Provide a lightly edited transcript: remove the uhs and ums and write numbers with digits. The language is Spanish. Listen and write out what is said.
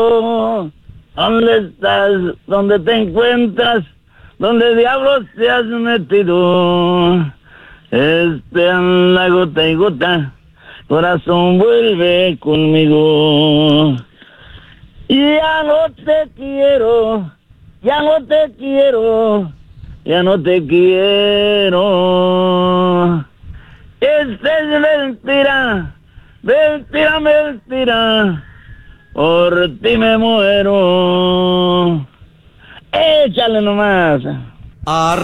¿Dónde estás? ¿Dónde te encuentras? ¿Dónde diablos te has metido? Anda gota y gota, corazón vuelve conmigo. Ya no te quiero, ya no te quiero, ya no te quiero. Esta es mentira, mentira, mentira, por ti me muero. Échale nomás.